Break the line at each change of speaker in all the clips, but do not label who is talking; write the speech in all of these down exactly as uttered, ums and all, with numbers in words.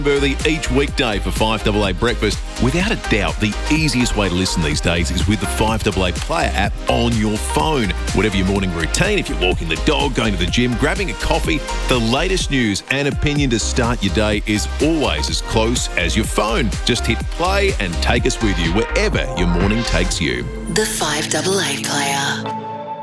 Early each weekday for five A A Breakfast. Without a doubt, the easiest way to listen these days is with the five A A Player app on your phone. Whatever your morning routine, if you're walking the dog, going to the gym, grabbing a coffee, the latest news and opinion to start your day is always as close as your phone. Just hit play and take us with you wherever your morning takes you.
The five A A Player.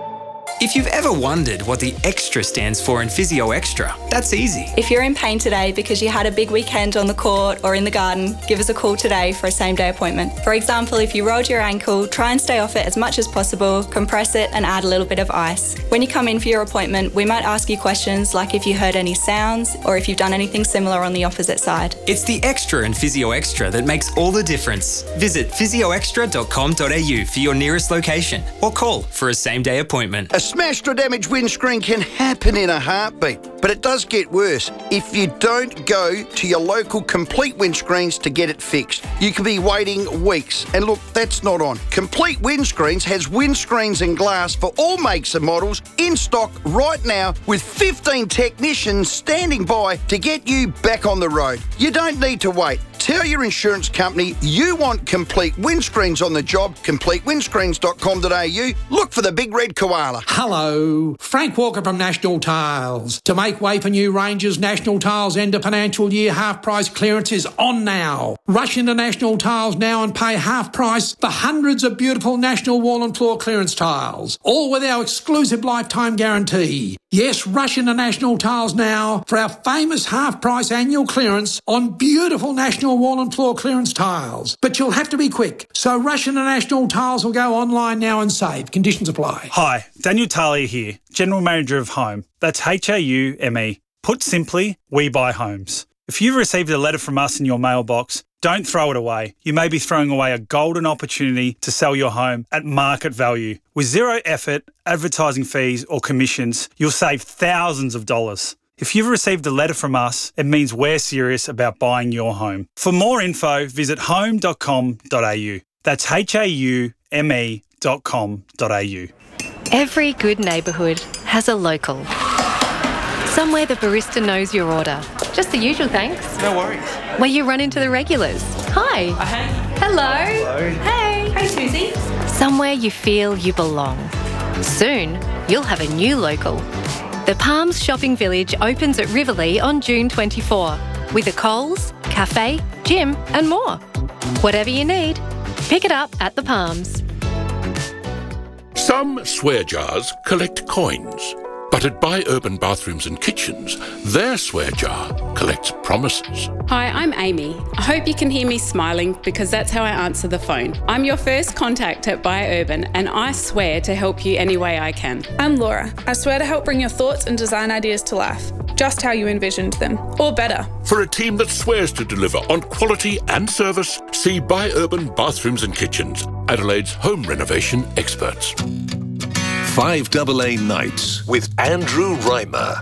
If you've ever wondered what the extra stands for in Physio Extra, that's easy.
If you're in pain today because you had a big weekend on the court or in the garden, give us a call today for a same-day appointment. For example, if you rolled your ankle, try and stay off it as much as possible, compress it and add a little bit of ice. When you come in for your appointment, we might ask you questions like if you heard any sounds or if you've done anything similar on the opposite side.
It's the extra in Physio Extra that makes all the difference. Visit physio extra dot com dot a u for your nearest location or call for a same-day appointment.
A smashed or damaged windscreen can happen in a heartbeat, but it does get worse if you don't go to your local Complete Windscreens to get it fixed. You could be waiting weeks, and look, that's not on. Complete Windscreens has windscreens and glass for all makes and models in stock right now with fifteen technicians standing by to get you back on the road. You don't need to wait. Tell your insurance company you want Complete Windscreens on the job, complete windscreens dot com dot a u. Look for the big red koala.
Hello, Frank Walker from National Tiles. To make way for new ranges, National Tiles end of financial year half price clearance is on now. Rush into National Tiles now and pay half price for hundreds of beautiful National wall and floor clearance tiles, all with our exclusive lifetime guarantee. Yes, rush into National Tiles now for our famous half price annual clearance on beautiful National wall and floor clearance tiles. But you'll have to be quick, so rush into National Tiles or go online now and save. Conditions apply.
Hi, Daniel Talia here, General Manager of Home. That's H A U M E. Put simply, we buy homes. If you've received a letter from us in your mailbox, don't throw it away. You may be throwing away a golden opportunity to sell your home at market value. With zero effort, advertising fees or commissions, you'll save thousands of dollars. If you've received a letter from us, it means we're serious about buying your home. For more info, visit home dot com dot a u. That's H A U M E dot com dot a u.
Every good neighbourhood has a local. Somewhere the barista knows your order. Just the usual thanks.
No worries.
Where you run into the regulars. Hi.
Uh, hey.
Hello.
Hello.
Hey.
Hey, Susie.
Somewhere you feel you belong. Soon, you'll have a new local. The Palms Shopping Village opens at Riverlea on June twenty-fourth with a Coles, cafe, gym and more. Whatever you need, pick it up at the Palms.
Some swear jars collect coins, but at Buy Urban Bathrooms and Kitchens, their swear jar collects promises.
Hi, I'm Amy. I hope you can hear me smiling because that's how I answer the phone. I'm your first contact at Buy Urban and I swear to help you any way I can.
I'm Laura. I swear to help bring your thoughts and design ideas to life, just how you envisioned them, or better.
For a team that swears to deliver on quality and service, see Buy Urban Bathrooms and Kitchens, Adelaide's home renovation experts.
five A A Nights with Andrew Reimer.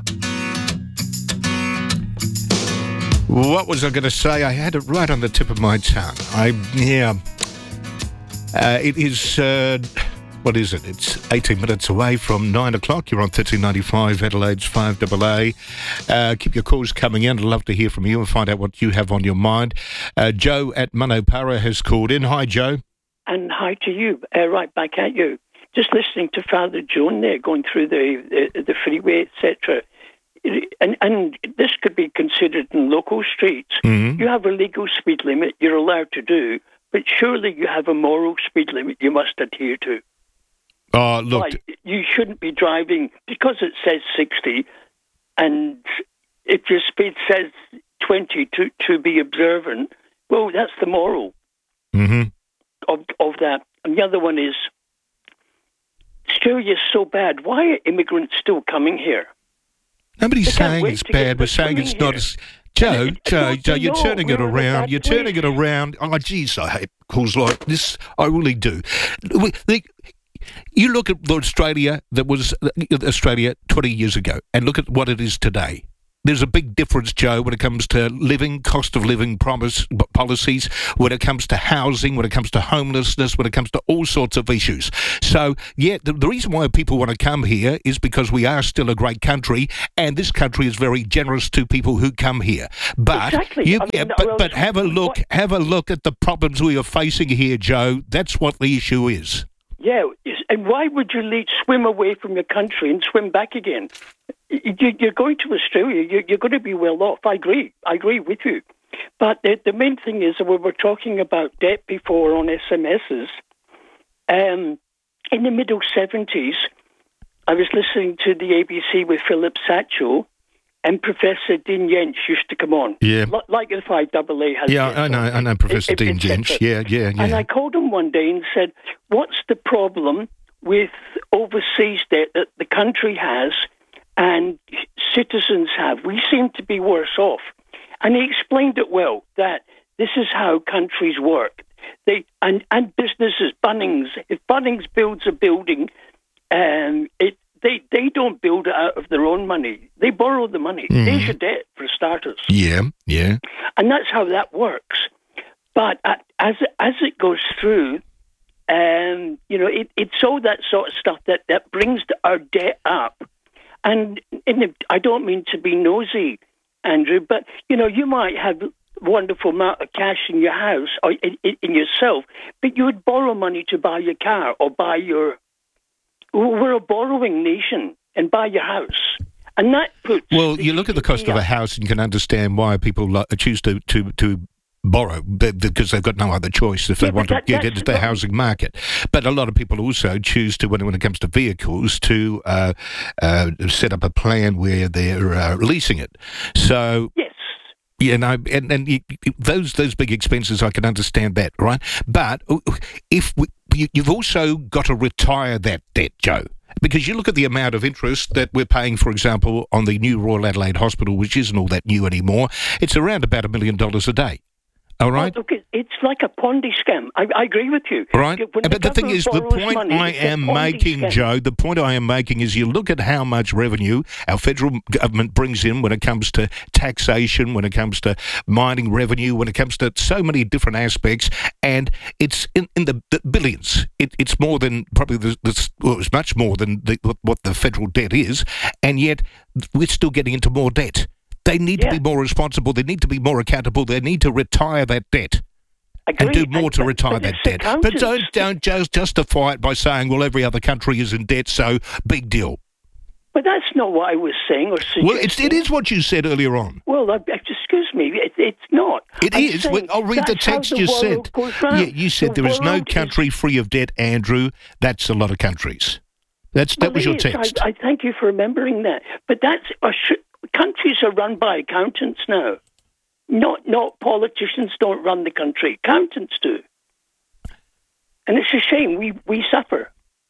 What was I going to say? I had it right on the tip of my tongue. I, yeah. Uh, it is, uh, what is it? It's eighteen minutes away from nine o'clock. You're on thirteen ninety-five, Adelaide's five A A. Uh, keep your calls coming in. I'd love to hear from you and find out what you have on your mind. Uh, Joe at Manopara has called in. Hi, Joe.
And hi to you. Uh, right back at you. Just listening to Father Joan there, going through the the, the freeway, et cetera. And, and this could be considered in local streets. Mm-hmm. You have a legal speed limit you're allowed to do, but surely you have a moral speed limit you must adhere to.
Oh, look.
Like, you shouldn't be driving, because it says sixty, and if your speed says twenty to, to be observant, well, that's the moral
mm-hmm.
of, of that. And the other one is, Australia's so bad. Why are immigrants still coming here?
Nobody's saying it's bad. We're saying it's not as... Joe, Joe, Joe, you're turning it around. You're turning it around. Oh, geez, I hate calls like this. I really do. You look at Australia that was Australia twenty years ago and look at what it is today. there's a big difference, Joe, when it comes to living, cost of living promise, policies, when it comes to housing, when it comes to homelessness, when it comes to all sorts of issues. So, yeah, the, the reason why people want to come here is because we are still a great country, and this country is very generous to people who come here. But
exactly.
you,
I mean,
yeah, but, but have a look, have a look at the problems we are facing here, Joe. That's what the issue is.
Yeah, and why would you lead, swim away from your country and swim back again? You're going to Australia, you're going to be well off. I agree. I agree with you. But the, the main thing is that we were talking about debt before on S M Ses. Um, in the middle seventies, I was listening to the A B C with Philip Satchel, and Professor Dean Jentsch used to come on.
Yeah.
Like the five double A has.
Yeah, I know, I know Professor
it,
Dean
it,
Jentsch. Yeah, yeah, yeah.
And I called him one day and said, what's the problem with overseas debt that the country has and citizens have? We seem to be worse off. And he explained it well, that this is how countries work. They and, and businesses, Bunnings, if Bunnings builds a building, um, it They they don't build it out of their own money. They borrow the money.
Mm.
There's your debt, for starters.
Yeah, yeah.
And that's how that works. But uh, as, as it goes through, um, you know, it, it's all that sort of stuff that, that brings our debt up. And in the, I don't mean to be nosy, Andrew, but, you know, you might have a wonderful amount of cash in your house or in, in, in yourself, but you would borrow money to buy your car or buy your... We're a borrowing nation, and buy your house. And that puts...
Well, you look at the cost of a house and you can understand why people lo- choose to, to, to borrow, because they've got no other choice if they
Yeah,
want
but
to
that-
get into
that's
the housing market. But a lot of people also choose to, when, when it comes to vehicles, to uh, uh, set up a plan where they're uh, leasing it. So...
Yes.
You know, and, and you, those those big expenses, I can understand that, right? But if we, you, you've also got to retire that debt, Joe, because you look at the amount of interest that we're paying, for example, on the new Royal Adelaide Hospital, which isn't all that new anymore. It's around about a million dollars a day. All right?
Oh, look, it's like a Ponzi scam. I, I agree with you.
Right.
When
But the thing
government
is, the
borrows
point
money,
I
it's a
am
Ponzi
making,
scam.
Joe, the point I am making is you look at how much revenue our federal government brings in when it comes to taxation, when it comes to mining revenue, when it comes to so many different aspects, and it's in, in the, the billions. It, it's more than probably the, the well, it's much more than the, what the federal debt is, and yet we're still getting into more debt. They need
Yeah.
to be more responsible. They need to be more accountable. They need to retire that debt. And do more to
But-
retire
but
that
it's
debt. But
accountants.
don't don't just justify it by saying, well, every other country is in debt, so big deal.
But that's not what I was saying or suggesting.
Well, it's, it is what you said earlier on.
Well, uh, excuse me, it, it's not.
It
I'm
is.
saying
Well, I'll read the
that's how
text
the
you
world
said.
goes round.
Yeah, you said
The
there is no
world
country free of debt, Andrew. That's a lot of countries. That's That
Well,
was your
it is.
text.
I, I thank you for remembering that. But that's uh, sh- countries are run by accountants now. Not not politicians don't run the country. Accountants do. And it's a shame. We, we suffer.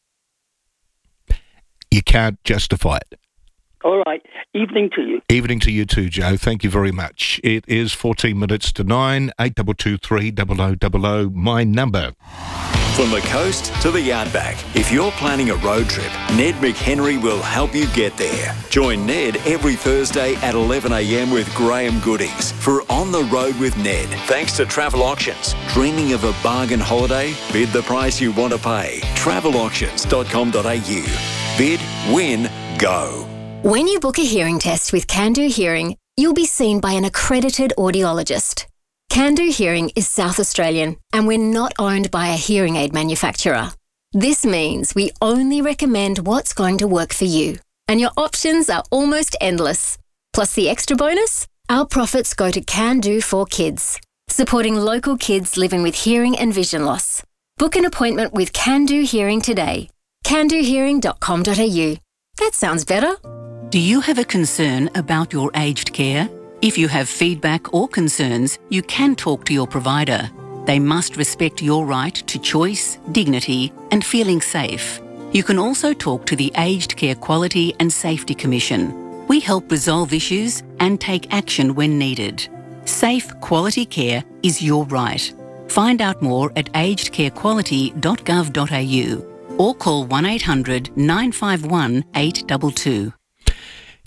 You can't justify it.
All right. Evening to you.
Evening to you too, Joe. Thank you very much. It is fourteen minutes to nine, eight two two three, double oh double oh, my number.
From the coast to the outback, if you're planning a road trip, Ned McHenry will help you get there. Join Ned every Thursday at eleven a.m. with Graham Goodies for On the Road with Ned. Thanks to Travel Auctions. Dreaming of a bargain holiday? Bid the price you want to pay. travel auctions dot com dot a u. Bid, win, go.
When you book a hearing test with Can-Do Hearing, you'll be seen by an accredited audiologist. Can-Do Hearing is South Australian, and we're not owned by a hearing aid manufacturer. This means we only recommend what's going to work for you, and your options are almost endless. Plus the extra bonus, our profits go to Can-Do for Kids, supporting local kids living with hearing and vision loss. Book an appointment with Can-Do Hearing today. can do hearing dot com dot a u. That sounds better.
Do you have a concern about your aged care? If you have feedback or concerns, you can talk to your provider. They must respect your right to choice, dignity, and feeling safe. You can also talk to the Aged Care Quality and Safety Commission. We help resolve issues and take action when needed. Safe, quality care is your right. Find out more at aged care quality dot gov dot a u or call one eight hundred nine five one eight two two.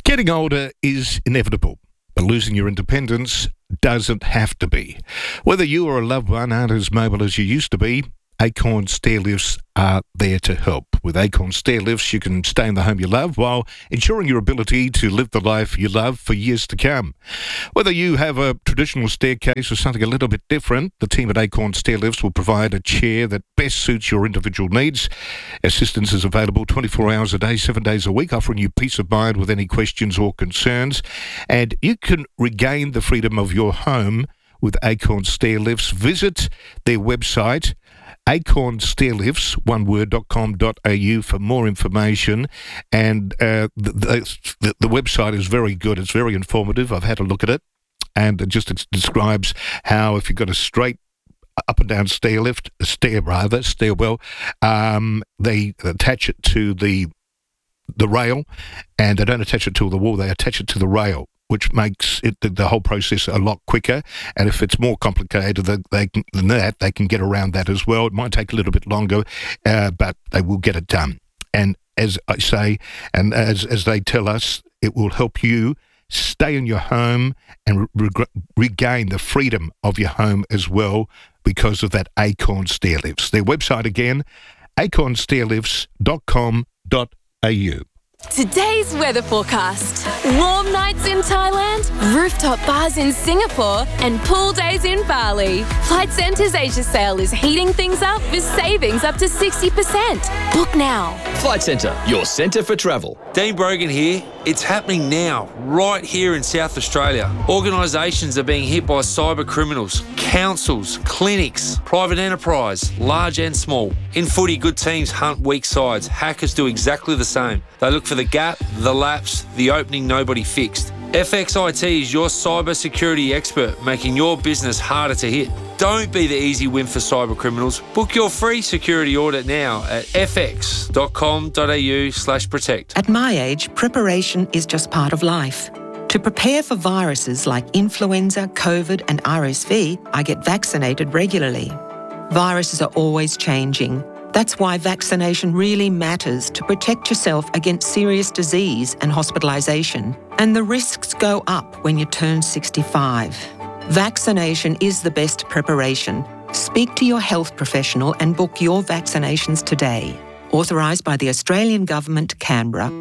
Getting older is inevitable, but losing your independence doesn't have to be. Whether you or a loved one aren't as mobile as you used to be, Acorn Stair Lifts are there to help. With Acorn Stair Lifts, you can stay in the home you love while ensuring your ability to live the life you love for years to come. Whether you have a traditional staircase or something a little bit different, the team at Acorn Stair Lifts will provide a chair that best suits your individual needs. Assistance is available twenty-four hours a day, seven days a week, offering you peace of mind with any questions or concerns. And you can regain the freedom of your home with Acorn Stair Lifts. Visit their website, acorn stairlifts, one word, dot com dot a u for more information. And uh, the, the, the website is very good. It's very informative. I've had a look at it, and it just describes how if you've got a straight up and down stair lift, a stair rather, stairwell, um, they attach it to the the rail, and they don't attach it to the wall. They attach it to the rail, which makes it the, the whole process a lot quicker. And if it's more complicated than, they can, than that, they can get around that as well. It might take a little bit longer, uh, but they will get it done. And as I say, and as as they tell us, it will help you stay in your home and re- regain the freedom of your home as well because of that Acorn Stair Lifts. Their website again, acorn stairlifts dot com dot a u.
Today's weather forecast. Warm nights in Thailand, rooftop bars in Singapore, and pool days in Bali. Flight Centre's Asia sale is heating things up with savings up to sixty percent. Book now.
Flight Centre, your centre for travel.
Dean Brogan here. It's happening now, right here in South Australia. Organisations are being hit by cyber criminals, councils, clinics, private enterprise, large and small. In footy, good teams hunt weak sides. Hackers do exactly the same. They look for the gap, the lapse, the opening nobody fixed. F X I T is your cyber security expert, making your business harder to hit. Don't be the easy win for cyber criminals. Book your free security audit now at f x dot com dot a u slash protect.
At my age, preparation is just part of life. To prepare for viruses like influenza, COVID and R S V, I get vaccinated regularly. Viruses are always changing. That's why vaccination really matters to protect yourself against serious disease and hospitalisation. And the risks go up when you turn sixty-five. Vaccination is the best preparation. Speak to your health professional and book your vaccinations today. Authorised by the Australian Government, Canberra.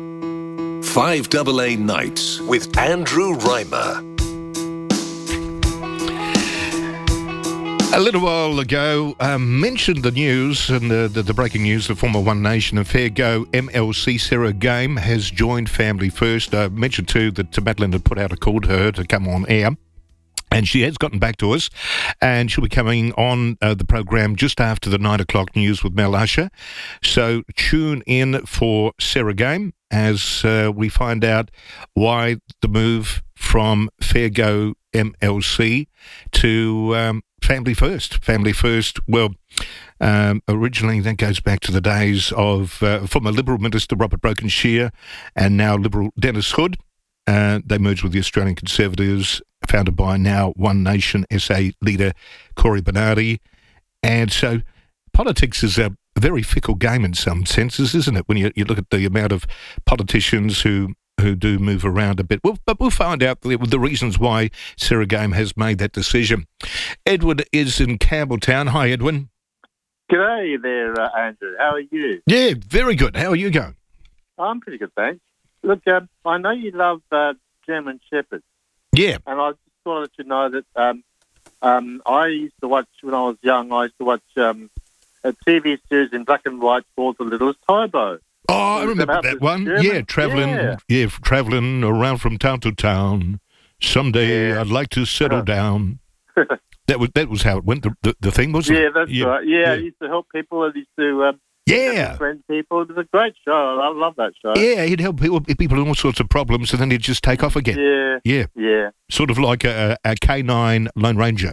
five A A Nights with Andrew Reimer.
A little while ago, um, mentioned the news and the, the, the breaking news, the former One Nation and Fair Go M L C Sarah Game has joined Family First. I uh, mentioned too that Madeline had put out a call to her to come on air. And she has gotten back to us, and she'll be coming on uh, the program just after the nine o'clock news with Mel Usher. So tune in for Sarah Game as uh, we find out why the move from Fair Go M L C to um, Family First. Family First, well, um, originally that goes back to the days of uh, former Liberal Minister Robert Brokenshire and now Liberal Dennis Hood. Uh, they merged with the Australian Conservatives, founded by now One Nation S A leader Cory Bernardi. And so politics is a very fickle game in some senses, isn't it? When you, you look at the amount of politicians who, who do move around a bit. Well, but we'll find out the, the reasons why Sarah Game has made that decision. Edward is in Campbelltown. Hi, Edwin.
G'day there, uh, Andrew. How are you?
Yeah, very good. How are you going?
I'm pretty good, thanks. Look, um, I know you love uh, German Shepherds.
Yeah.
And I just wanted to know that um, um, I used to watch, when I was young, I used to watch um, a T V series in black and white called The Littlest Tybo.
Oh, I remember that one. German. Yeah, travelling yeah. yeah, travelling around from town to town. Someday yeah. I'd like to settle down. that was that was how it went, the, the, the thing, wasn't
yeah,
it?
That's yeah, that's right. Yeah, yeah, I used to help people. I used to... Um,
Yeah.
Friend people. It was a great show. I love that show.
Yeah, he'd help people, people in all sorts of problems, and then he'd just take off again.
Yeah.
Yeah.
Yeah.
Sort of like a, a K nine Lone Ranger.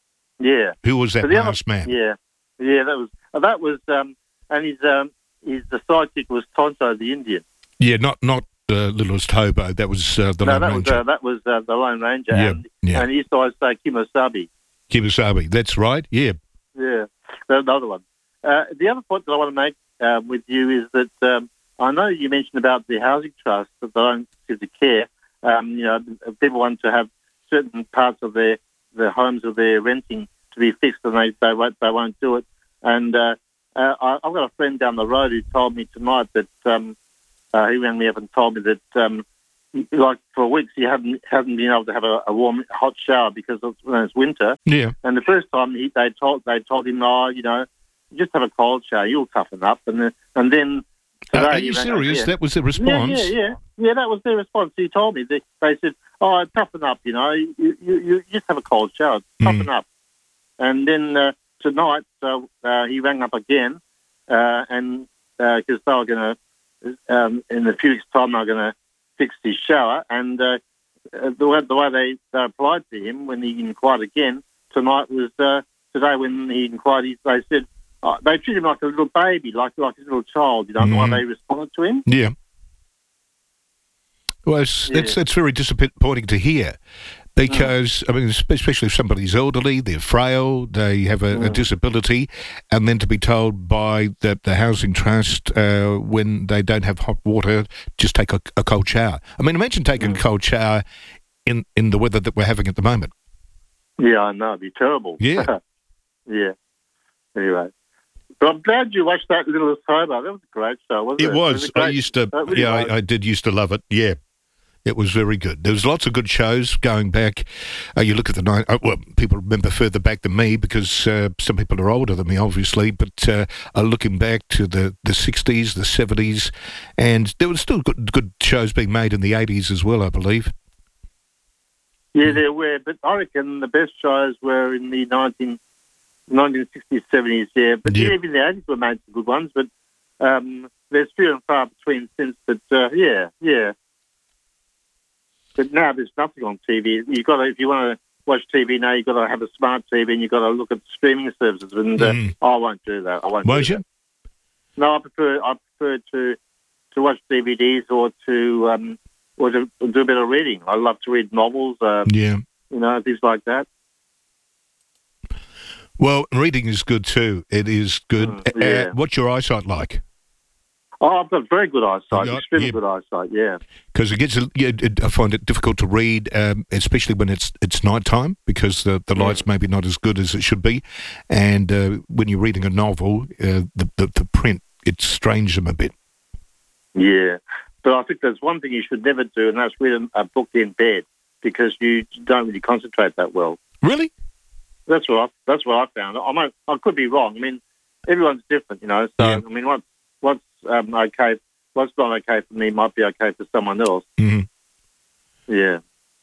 Yeah.
Who was that last man?
Yeah. Yeah, that was, that was, um, and his, um, his, the sidekick was Tonto the Indian.
Yeah, not, not uh, Littlest Hobo. That was uh, the
no,
Lone
that
Ranger.
Was, uh, that was uh, the Lone Ranger.
Yeah.
And,
yeah.
and he used to always say Kimosabi.
Kimosabi, that's right. Yeah.
Yeah. That's the other one. Uh, the other point that I want to make Uh, with you is that um, I know you mentioned about the housing trust that they don't to care. Um, you know, people want to have certain parts of their, their homes or their renting to be fixed, and they they won't they won't do it. And uh, uh, I, I've got a friend down the road who told me tonight that um, uh, he rang me up and told me that um, like for weeks he hadn't hadn't been able to have a, a warm hot shower because it's, when it's winter.
Yeah.
And the first time he, they told they told him, oh, you know, just have a cold shower, you'll toughen up. And then, and then today,
Uh, are you
he rang
serious?
up, yeah.
That was the response?
Yeah, yeah, yeah. Yeah, that was their response. He told me. They, they said, oh, toughen up, you know. You, you, you just have a cold shower. Toughen up. And then uh, tonight, uh, uh, he rang up again, uh, and because uh, they were going to, um, in a few weeks' time, they were going to fix his shower. And uh, the way, the way they, they replied to him when he inquired again tonight was uh, today when he inquired, he, they said, oh, they treat him like a little baby, like like a little child, you know, the way they responded to him.
Yeah. Well, it's,
Yeah.
it's, it's very disappointing to hear because, I mean, especially if somebody's elderly, they're frail, they have a, a disability, and then to be told by the, the Housing Trust uh, when they don't have hot water, just take a, a cold shower. I mean, imagine taking a cold shower in, in the weather that we're having at the moment.
Yeah, I know, it'd be terrible.
Yeah.
Yeah. Anyway. But I'm glad you watched that Little Sober. That was a great show, wasn't it?
It was.
a
I
great-
used to,
uh, really
yeah,
was.
I, I did used to love it. Yeah. It was very good. There was lots of good shows going back. Uh, you look at the night. Uh, well, people remember further back than me because uh, some people are older than me, obviously. But uh, are looking back to the the sixties, the seventies, and there were still good good shows being made in the eighties as well, I believe.
Yeah, there were. But I reckon the best shows were in the nineteen, nineteen sixties, seventies, yeah. But
Yeah.
even the eighties were made some good ones. But um, there's few and far between since. But uh, yeah, yeah. But now there's nothing on T V. You got to, if you want to watch T V now, you've got to have a smart T V and you've got to look at streaming services. And uh,
Mm.
I won't do that. I won't.
Won't
do
you?
that. No, I prefer I prefer to to watch D V Ds or to um or to do a bit of reading. I love to read novels. Um,
Yeah.
You know, things like that.
Well, reading is good too. It is good.
Mm, yeah.
Uh, what's your eyesight like?
Oh, I've got very good eyesight.
Yeah,
Extremely
yeah.
good eyesight. Yeah.
Because it gets, a- yeah, it, I find it difficult to read, um, especially when it's it's night time because the, the light's maybe not as good as it should be, and uh, when you're reading a novel, uh, the, the the print it strains them a bit.
Yeah, but I think there's one thing you should never do, and that's read a, a book in bed because you don't really concentrate that well.
Really?
That's what I, that's what I found. I might, I could be wrong. I mean, everyone's different, you know. So I mean, what's what's um, okay, what's not okay for me might be okay for someone else.
Mhm.
Yeah.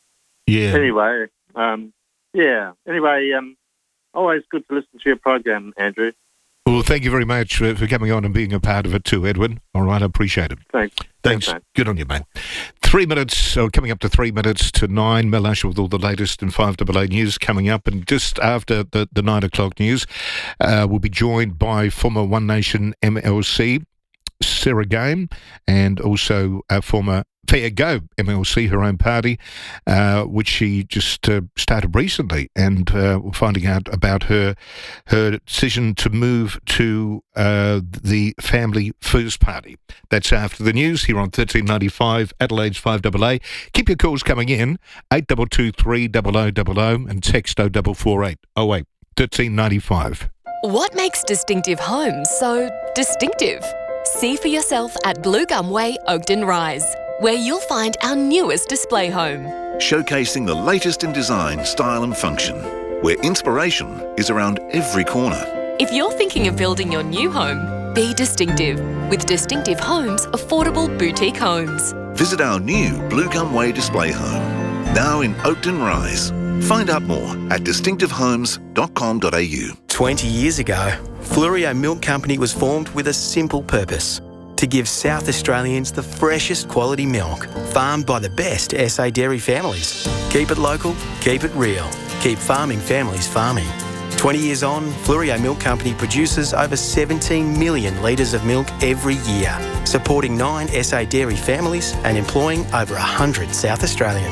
Yeah.
Anyway, um, yeah. Anyway, um, always good to listen to your program, Andrew.
Well, thank you very much for, for coming on and being a part of it too, Edwin. All right, I appreciate it.
Thanks.
Thanks.
mate.
Good on you, mate. Three minutes, or coming up to three minutes to nine. Mel Asher with all the latest in five double A news coming up. And just after the, the nine o'clock news, uh, we'll be joined by former One Nation M L C, Sarah Game, and also uh, former Fair Go M L C, her own party, uh, which she just uh, started recently, and uh, we're finding out about her her decision to move to uh, the Family First Party. That's after the news here on thirteen ninety-five Adelaide's five double A. Keep your calls coming in, eight two two three double oh double oh, and text oh double four eight oh eight thirteen ninety-five.
What makes distinctive homes so distinctive? See for yourself at Blue Gum Way, Oakden Rise, where you'll find our newest display home.
Showcasing the latest in design, style and function, where inspiration is around every corner.
If you're thinking of building your new home, be distinctive with Distinctive Homes Affordable Boutique Homes.
Visit our new Blue Gum Way display home, now in Oakden Rise. Find out more at distinctive homes dot com dot a u.
twenty years ago, Flurio Milk Company was formed with a simple purpose: to give South Australians the freshest quality milk, farmed by the best S A dairy families. Keep it local, keep it real, keep farming families farming. twenty years on, Flurio Milk Company produces over seventeen million litres of milk every year, supporting nine S A dairy families and employing over one hundred South Australians.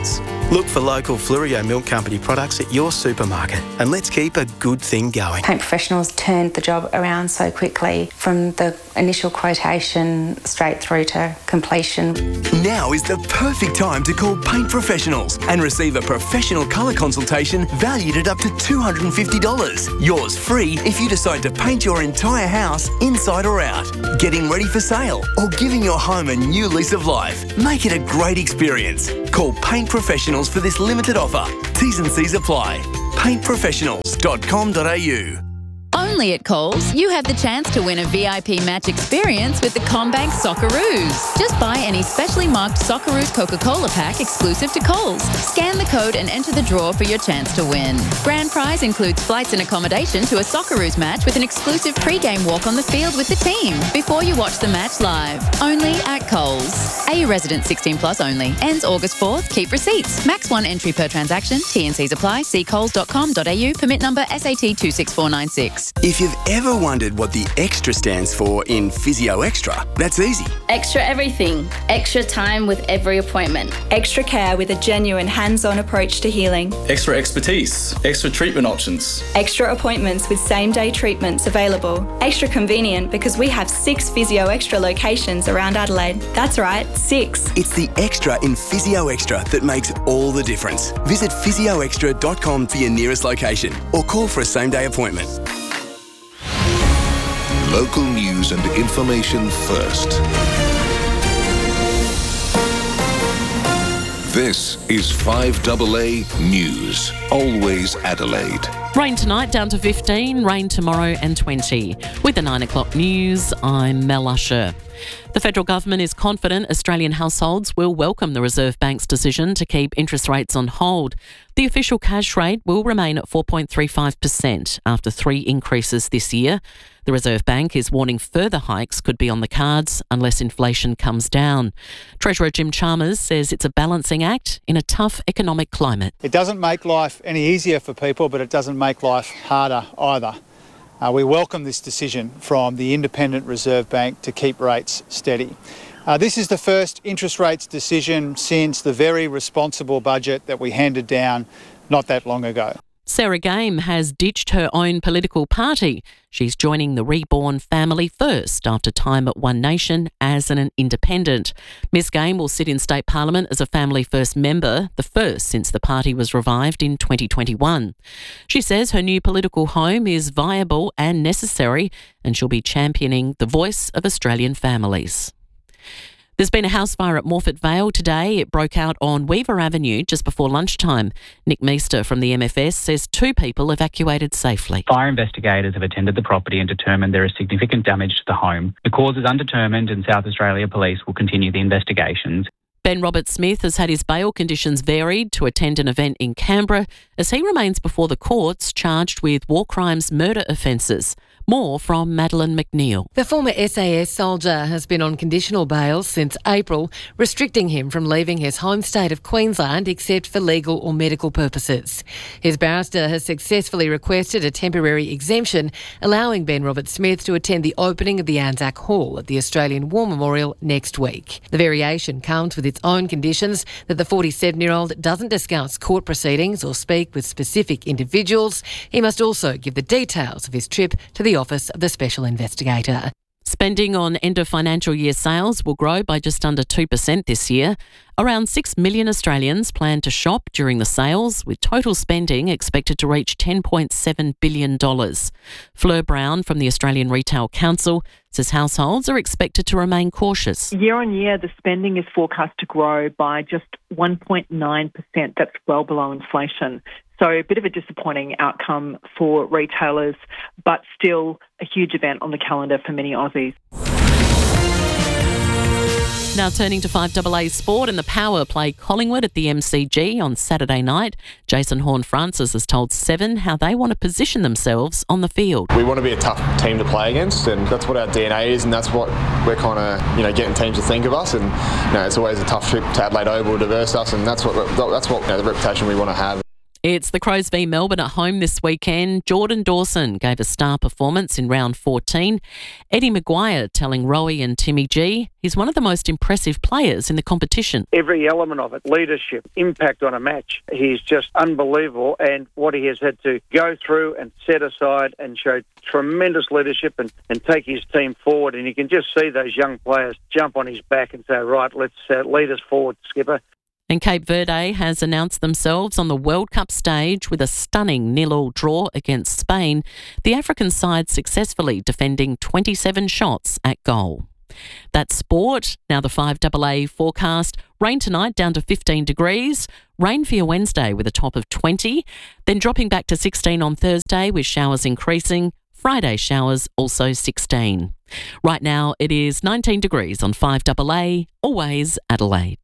Look for local Fluorio Milk Company products at your supermarket and let's keep a good thing going.
Paint Professionals turned the job around so quickly from the initial quotation straight through to completion.
Now is the perfect time to call Paint Professionals and receive a professional colour consultation valued at up to two hundred fifty dollars. Yours free if you decide to paint your entire house inside or out, getting ready for sale or giving your home a new lease of life. Make it a great experience. Call Paint Professionals for this limited offer. T's and C's apply. paint professionals dot com dot a u.
Only at Coles, you have the chance to win a V I P match experience with the CommBank Socceroos. Just buy any specially marked Socceroos Coca-Cola pack exclusive to Coles. Scan the code and enter the draw for your chance to win. Grand prize includes flights and accommodation to a Socceroos match with an exclusive pre-game walk on the field with the team before you watch the match live. Only at Coles. A U resident sixteen plus only. Ends August fourth. Keep receipts. Max one entry per transaction. T and C's apply. See coles dot com dot a u. Permit number S A T two six four nine six.
If you've ever wondered what the extra stands for in Physio Extra, that's easy.
Extra everything. Extra time with every appointment. Extra care with a genuine hands-on approach to healing.
Extra expertise. Extra treatment options.
Extra appointments with same-day treatments available. Extra convenient because we have six Physio Extra locations around Adelaide. That's right, six.
It's the extra in Physio Extra that makes all the difference. Visit physio extra dot com for your nearest location or call for a same-day appointment.
Local news and information first. This is five A A News. Always Adelaide.
Rain tonight down to fifteen, rain tomorrow and twenty. With the nine o'clock news, I'm Mel Usher. The federal government is confident Australian households will welcome the Reserve Bank's decision to keep interest rates on hold. The official cash rate will remain at four point three five percent after three increases this year. The Reserve Bank is warning further hikes could be on the cards unless inflation comes down. Treasurer Jim Chalmers says it's a balancing act in a tough economic climate.
It doesn't make life any easier for people, but it doesn't make life harder either. Uh, we welcome this decision from the Independent Reserve Bank to keep rates steady. Uh, this is the first interest rates decision since the very responsible budget that we handed down not that long ago.
Sarah Game has ditched her own political party. She's joining the Reborn Family First after time at One Nation as an independent. Miss Game will sit in State Parliament as a Family First member, the first since the party was revived in twenty twenty-one. She says her new political home is viable and necessary, and she'll be championing the voice of Australian families. There's been a house fire at Morphett Vale today. It broke out on Weaver Avenue just before lunchtime. Nick Meester from the M F S says two people evacuated safely.
Fire investigators have attended the property and determined there is significant damage to the home. The cause is undetermined and South Australia Police will continue the investigations.
Ben Robert-Smith has had his bail conditions varied to attend an event in Canberra as he remains before the courts charged with war crimes murder offences. More from Madeline McNeil.
The former S A S soldier has been on conditional bail since April, restricting him from leaving his home state of Queensland except for legal or medical purposes. His barrister has successfully requested a temporary exemption, allowing Ben Robert-Smith to attend the opening of the Anzac Hall at the Australian War Memorial next week. The variation comes with its own conditions that the forty-seven-year-old doesn't discuss court proceedings or speak with specific individuals. He must also give the details of his trip to the Office of the Special Investigator.
Spending on end of financial year sales will grow by just under two percent this year. Around six million Australians plan to shop during the sales, with total spending expected to reach ten point seven billion dollars. Fleur Brown from the Australian Retail Council says households are expected to remain cautious.
Year on year, the spending is forecast to grow by just one point nine percent. That's well below inflation. So a bit of a disappointing outcome for retailers, but still a huge event on the calendar for many Aussies.
Now turning to five A A Sport, and the Power play Collingwood at the M C G on Saturday night. Jason Horne-Francis has told Seven how they want to position themselves on the field.
We want to be a tough team to play against, and that's what our D N A is, and that's what we're kind of, you know, getting teams to think of us. And you know, it's always a tough trip to Adelaide Oval to verse us, and that's what that's what you know, the reputation we want to have.
It's the Crows v Melbourne at home this weekend. Jordan Dawson gave a star performance in round fourteen. Eddie Maguire telling Rowie and Timmy G he's one of the most impressive players in the competition.
Every element of it, leadership, impact on a match, he's just unbelievable. And what he has had to go through and set aside and show tremendous leadership and, and take his team forward. And you can just see those young players jump on his back and say, right, let's uh, lead us forward, Skipper.
And Cape Verde has announced themselves on the World Cup stage with a stunning nil-all draw against Spain, the African side successfully defending twenty-seven shots at goal. That's sport. Now the five A A forecast. Rain tonight down to fifteen degrees. Rain for your Wednesday with a top of twenty. Then dropping back to sixteen on Thursday with showers increasing. Friday showers also sixteen. Right now it is nineteen degrees on five A A. Always Adelaide.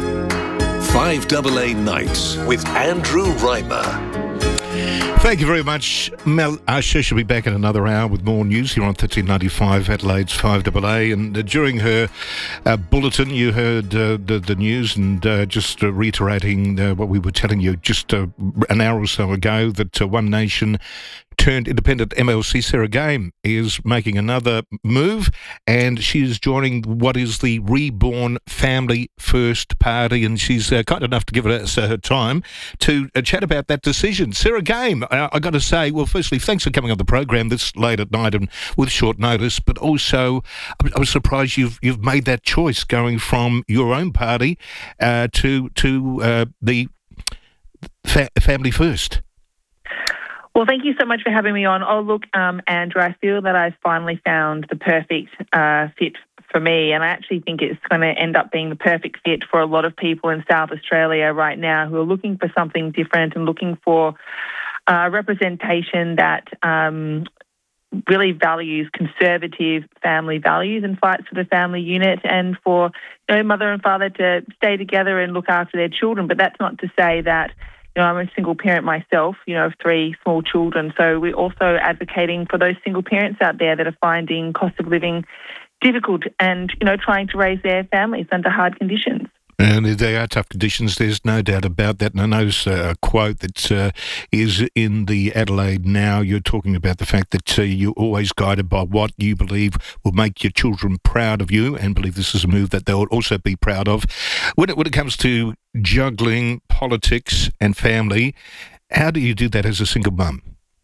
five A A Nights with Andrew Reimer.
Thank you very much. Mel Usher should be back in another hour with more news here on thirteen ninety-five Adelaide's five A A. And uh, during her uh, bulletin, you heard uh, the, the news and uh, just uh, reiterating uh, what we were telling you just uh, an hour or so ago that uh, One Nation turned independent M L C Sarah Game is making another move, and she is joining what is the Reborn Family First Party, and she's uh, kind enough to give us uh, her time to uh, chat about that decision. Sarah Game, uh, I got to say, well, firstly, thanks for coming on the program this late at night and with short notice, but also I was surprised you've you've made that choice going from your own party uh, to to uh, the fa- Family First.
Well, thank you so much for having me on. Oh, look, um, Andrew, I feel that I've finally found the perfect uh, fit for me, and I actually think it's going to end up being the perfect fit for a lot of people in South Australia right now who are looking for something different and looking for uh, representation that um, really values conservative family values and fights for the family unit and for, you know, mother and father to stay together and look after their children. But that's not to say that, you know, I'm a single parent myself, you know, of three small children. So we're also advocating for those single parents out there that are finding cost of living difficult and, you know, trying to raise their families under hard conditions.
And they are tough conditions, there's no doubt about that. And I notice uh, a quote that uh, is in the Adelaide Now. You're talking about the fact that uh, you're always guided by what you believe will make your children proud of you, and believe this is a move that they'll also be proud of. When it, when it comes to juggling politics and family, how do you do that as a single mum?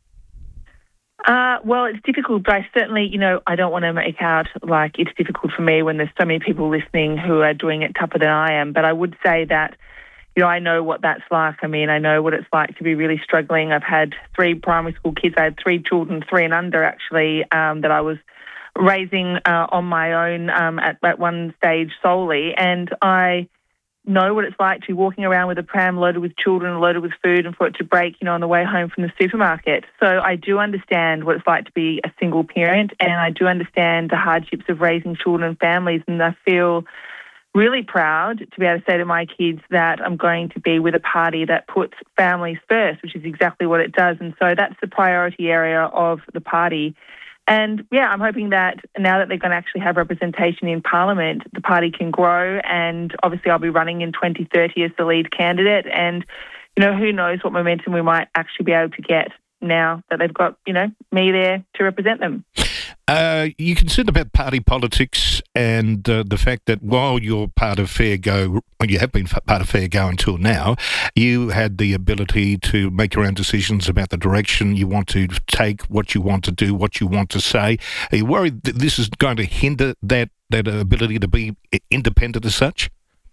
Uh, well, it's difficult, but I certainly, you know, I don't want to make out like it's difficult for me when there's so many people listening who are doing it tougher than I am. But I would say that, you know, I know what that's like. I mean, I know what it's like to be really struggling. I've had three primary school kids. I had three children, three and under actually, um, that I was raising uh, on my own um, at, at one stage solely. And I know what it's like to be walking around with a pram loaded with children, loaded with food, and for it to break, you know, on the way home from the supermarket. So I do understand what it's like to be a single parent, and I do understand the hardships of raising children and families, and I feel really proud to be able to say to my kids that I'm going to be with a party that puts families first, which is exactly what it does. And so that's the priority area of the party. And, yeah, I'm hoping that now that they're going to actually have representation in Parliament, the party can grow. And obviously I'll be running in twenty thirty as the lead candidate. And, you know, who knows what momentum we might actually be able to get now that they've got, you know, me there to represent them.
Uh, you concerned about party politics and uh, the fact that while you're part of Fair Go, well, you have been part of Fair Go until now, you had the ability to make your own decisions about the direction you want to take, what you want to do, what you want to say. Are you worried that this is going to hinder that, that ability to be independent as such?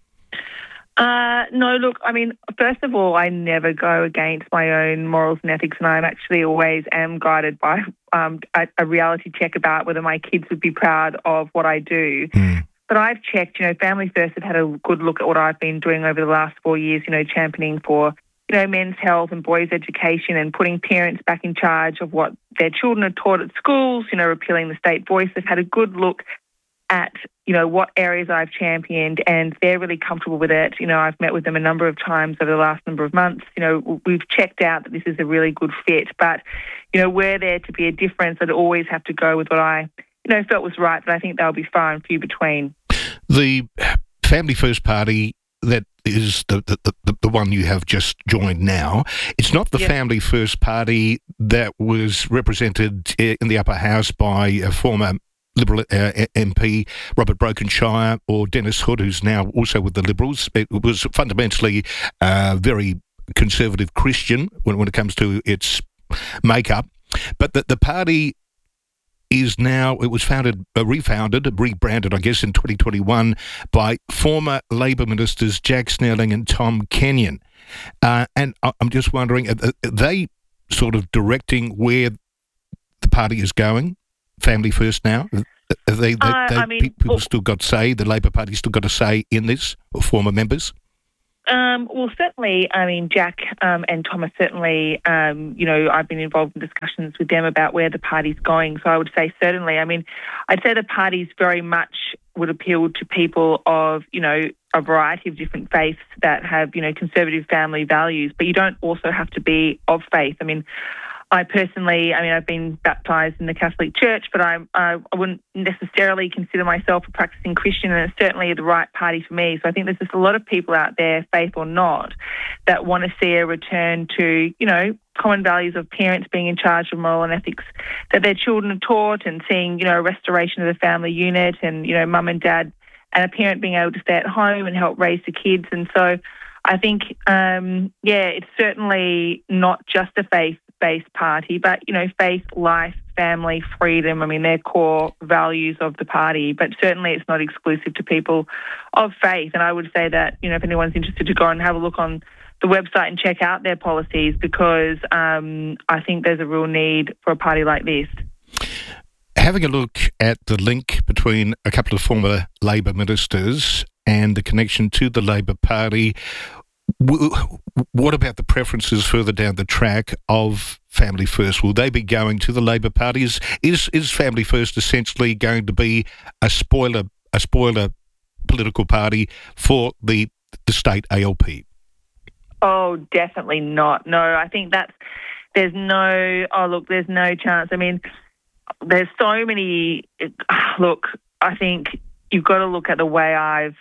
Uh, no, look, I mean, first of all, I never go against my own morals and ethics, and I actually always am guided by um, a, a reality check about whether my kids would be proud of what I do. Mm. But I've checked, you know, Family First have had a good look at what I've been doing over the last four years, you know, championing for, you know, men's health and boys' education and putting parents back in charge of what their children are taught at schools, you know, repealing the state voice. They've had a good look at, you know, what areas I've championed, and they're really comfortable with it. You know, I've met with them a number of times over the last number of months. You know, we've checked out that this is a really good fit, but, you know, were there to be a difference, I'd always have to go with what I, you know, felt was right, but I think they'll be far and few between.
The Family First Party that is the, the, the, the one you have just joined now. It's not the
Yep.
Family First Party that was represented in the upper house by a former Liberal uh, M P, Robert Brokenshire, or Dennis Hood, who's now also with the Liberals. It was fundamentally uh, very conservative Christian when, when it comes to its makeup. But the, the party is now, it was founded, uh, refounded, rebranded, I guess, in twenty twenty-one by former Labor ministers Jack Snelling and Tom Kenyon. Uh, and I- I'm just wondering, are, are they sort of directing where the party is going? Family First now? Have they, they,
Uh,
they
I mean,
people
well-
still got say, the Labor Party's still got a say in this, or former members?
Um, well, certainly, I mean, Jack um, and Thomas, certainly, um, you know, I've been involved in discussions with them about where the party's going. So I would say certainly, I mean, I'd say the party's very much would appeal to people of, you know, a variety of different faiths that have, you know, conservative family values, but you don't also have to be of faith. I mean, I personally, I mean, I've been baptised in the Catholic Church, but I, I, I wouldn't necessarily consider myself a practising Christian, and it's certainly the right party for me. So I think there's just a lot of people out there, faith or not, that want to see a return to, you know, common values of parents being in charge of moral and ethics that their children are taught, and seeing, you know, a restoration of the family unit, and, you know, mum and dad and a parent being able to stay at home and help raise the kids. And so I think, um, yeah, it's certainly not just a faith based party, but, you know, faith, life, family, freedom, I mean, they're core values of the party, but certainly it's not exclusive to people of faith. And I would say that, you know, if anyone's interested to go and have a look on the website and check out their policies, because um, I think there's a real need for a party like this.
Having a look at the link between a couple of former Labor ministers and the connection to the Labor Party, w- what about the preferences further down the track of Family First? Will they be going to the Labor Party? Is is, is Family First essentially going to be a spoiler a spoiler political party for the the state A L P?
Oh, definitely not. No, I think that's, there's no, oh, look, there's no chance. I mean, there's so many, look, I think you've got to look at the way I've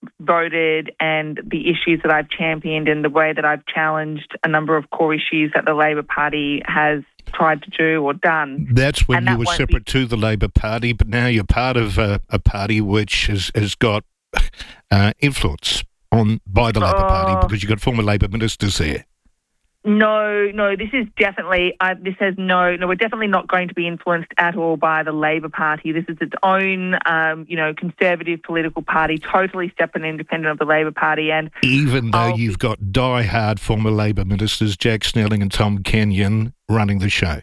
voted and the issues that I've championed and the way that I've challenged a number of core issues that the Labor Party has tried to do or done.
That's when
And
you
that
were
won't
separate to the Labor Party, but now you're part of a, a party which has, has got uh, influence on by the Labor Party,
Oh.
because you've got former Labor ministers there.
No, no, this is definitely, I, this has no, no, we're definitely not going to be influenced at all by the Labor Party. This is its own, um, you know, conservative political party, totally separate and independent of the Labor Party. And
Even though
I'll
you've got die-hard former Labor ministers, Jack Snelling and Tom Kenyon, running the show.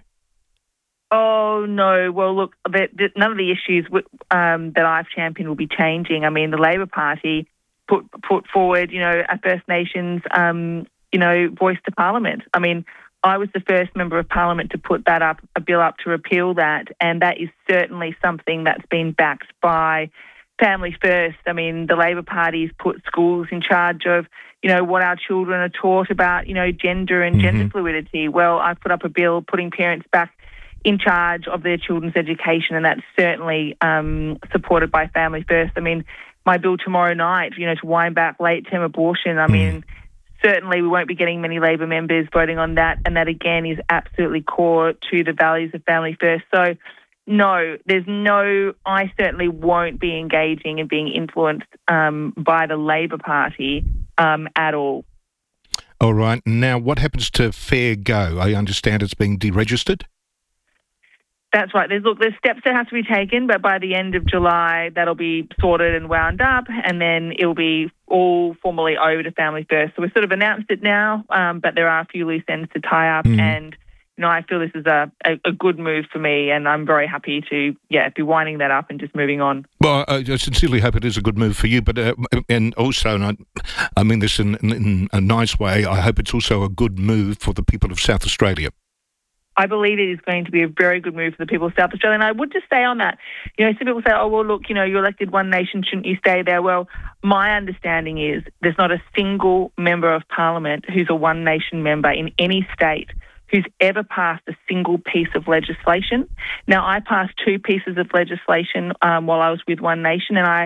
Oh, no. Well, look, the, the, none of the issues w- um, that I've championed will be changing. I mean, the Labor Party put put forward, you know, a First Nations, um, you know, voice to Parliament. I mean, I was the first member of Parliament to put that up, a bill up to repeal that, and that is certainly something that's been backed by Family First. I mean, the Labor Party's put schools in charge of, you know, what our children are taught about, you know, gender and gender fluidity. Well, I've put up a bill putting parents back in charge of their children's education, and that's certainly um, supported by Family First. I mean, my bill tomorrow night, you know, to wind back late-term abortion, I mean, certainly we won't be getting many Labor members voting on that, and that, again, is absolutely core to the values of Family First. So, no, there's no, I certainly won't be engaging and being influenced um, by the Labor Party um, at all.
All right. Now, what happens to Fair Go? I understand it's being deregistered.
That's right. There's look, there's steps that have to be taken, but by the end of July, that'll be sorted and wound up, and then it'll be all formally over to Family First. So we've sort of announced it now, um, but there are a few loose ends to tie up,
Mm.
and you know, I feel this is a, a, a good move for me, and I'm very happy to yeah be winding that up and just moving on.
Well, I I sincerely hope it is a good move for you, but uh, and also, and I, I mean this in, in a nice way, I hope it's also a good move for the people of South Australia.
I believe it is going to be a very good move for the people of South Australia. And I would just say on that, you know, some people say, oh, well, look, you know, you're elected One Nation, shouldn't you stay there? Well, my understanding is there's not a single member of Parliament who's a One Nation member in any state who's ever passed a single piece of legislation. Now, I passed two pieces of legislation um, while I was with One Nation, and I